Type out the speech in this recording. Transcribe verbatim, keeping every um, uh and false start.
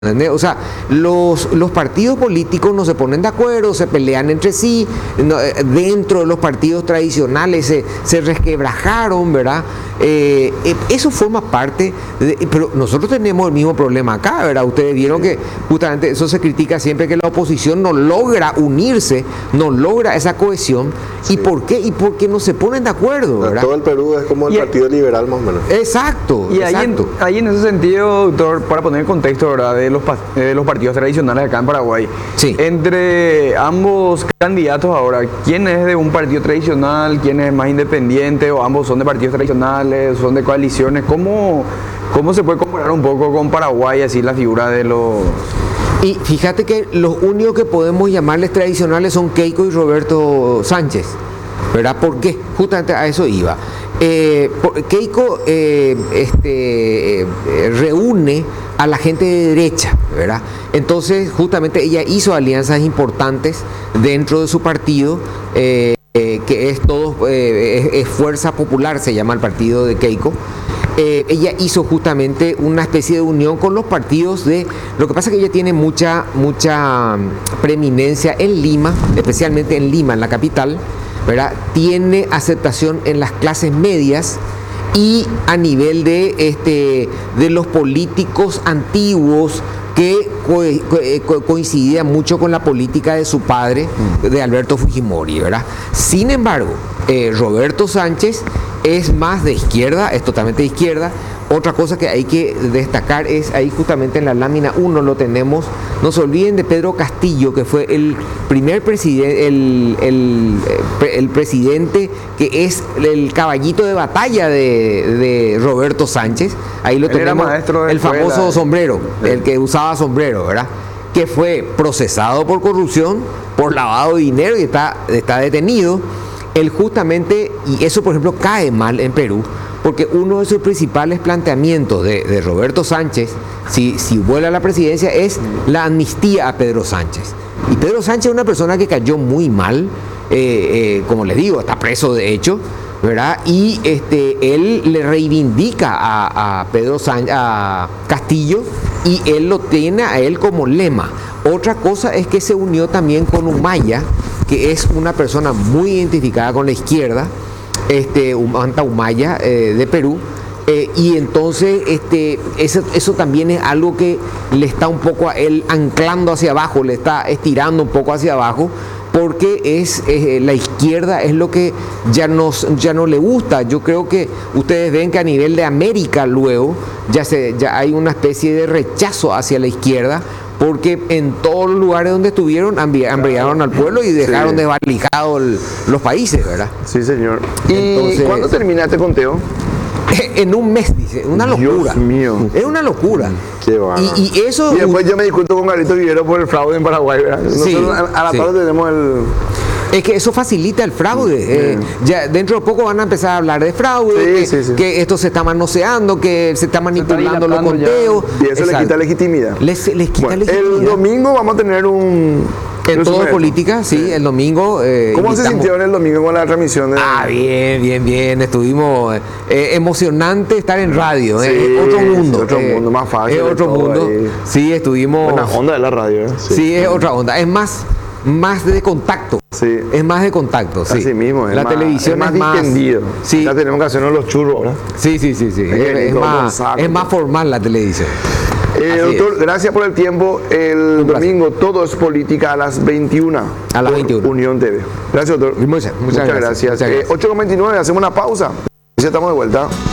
¿entendés? O sea, los, los partidos políticos no se ponen de acuerdo, se pelean entre sí, no, dentro de los partidos tradicionales se, se resquebrajaron, ¿verdad? Eh, eh, eso forma parte, de, pero nosotros tenemos el mismo problema acá, ¿verdad? Ustedes vieron que justamente eso se critica siempre, que la oposición no logra unirse, no logra esa cohesión. Sí. ¿Y por qué? Y porque no se ponen de acuerdo, ¿verdad? Todo el Perú es como el y Partido Liberal más o menos. Exacto. Y exacto. Ahí, en, ahí en ese sentido, doctor, para poner en contexto, ¿verdad? De los, de los partidos tradicionales acá en Paraguay. Sí. Entre ambos candidatos ahora, ¿quién es de un partido tradicional? ¿Quién es más independiente? ¿O ambos son de partidos tradicionales? ¿Son de coaliciones? ¿Cómo, cómo se puede comparar un poco con Paraguay, así la figura de los...? Y fíjate que los únicos que podemos llamarles tradicionales son Keiko y Roberto Sánchez, ¿verdad? ¿Por qué? Justamente a eso iba. Eh, Keiko eh, este, eh, reúne a la gente de derecha, ¿verdad? Entonces, justamente ella hizo alianzas importantes dentro de su partido, eh, eh, que es todo, eh, es, es Fuerza Popular, se llama el partido de Keiko. Eh, ella hizo justamente una especie de unión con los partidos de... Lo que pasa es que ella tiene mucha, mucha preeminencia en Lima, especialmente en Lima, en la capital, ¿verdad? Tiene aceptación en las clases medias y a nivel de, este, de los políticos antiguos que co co coincidían mucho con la política de su padre, de Alberto Fujimori, ¿verdad? Sin embargo, eh, Roberto Sánchez es más de izquierda, es totalmente de izquierda. Otra cosa que hay que destacar es, ahí justamente en la lámina uno lo tenemos, no se olviden de Pedro Castillo, que fue el primer presidente, el, el, el presidente que es el caballito de batalla de, de Roberto Sánchez. Ahí lo Él tenemos, era maestro de el escuela. famoso sombrero, Sí. el que usaba sombrero, ¿verdad? Que fue procesado por corrupción, por lavado de dinero y está, está detenido. Él justamente, y eso por ejemplo cae mal en Perú, porque uno de sus principales planteamientos de, de Roberto Sánchez, si, si vuelve a la presidencia, es la amnistía a Pedro Sánchez. Y Pedro Sánchez es una persona que cayó muy mal, eh, eh, como les digo, está preso de hecho, ¿verdad? Y este, él le reivindica a, a Pedro Sánchez, a Castillo, y él lo tiene a él como lema. Otra cosa es que se unió también con Humala, que es una persona muy identificada con la izquierda, este, Humala Humala eh, de Perú, eh, y entonces este, eso, eso también es algo que le está un poco a él anclando hacia abajo, le está estirando un poco hacia abajo, porque es eh, la izquierda es lo que ya, nos, ya no le gusta. Yo creo que ustedes ven que a nivel de América luego ya, se, ya hay una especie de rechazo hacia la izquierda, porque en todos los lugares donde estuvieron hambriaron al pueblo y dejaron sí. desvalijados los países, ¿verdad? Sí, señor. ¿Y Entonces, cuándo termina este conteo? En un mes, dice, una locura. Dios mío. Es una locura. Qué bueno. Y, y eso... Y después yo me discuto con Carlito Vivero por el fraude en Paraguay, ¿verdad? Nosotros Sí, a, a la sí. tarde tenemos el... Es que eso facilita el fraude. Eh, ya dentro de poco van a empezar a hablar de fraude, Sí, que, sí, sí. que esto se está manoseando, que se está manipulando los conteos. Y eso le quita legitimidad. Les, les quita Bueno, legitimidad. el domingo vamos a tener un... En todo resumen. política, sí, Sí. el domingo. Eh, ¿Cómo se invitamos- sintieron el domingo con la transmisión? De... Ah, bien, bien, bien. Estuvimos eh, emocionante estar en radio. Sí, eh, otro mundo. es otro eh, mundo, más fácil Es de otro todo mundo. ahí. Sí, estuvimos. Buena onda de la radio, ¿eh? Sí, es otra onda. Es más, más de contacto. Sí. Es más de contacto. Sí. Así mismo, es La más, televisión es más es más distendido. Sí. Ya tenemos que hacernos los churros, ¿verdad? Sí, sí, sí, sí. Es, es como más, saco. es más formal la televisión. Eh, Así doctor, es. gracias por el tiempo. El Un placer. domingo todo es política a las veintiuna. A las por veintiuna. Unión T V. Gracias, doctor. Muchas, muchas gracias, gracias. muchas Eh, gracias. ocho con veintinueve, hacemos una pausa. Ya estamos de vuelta.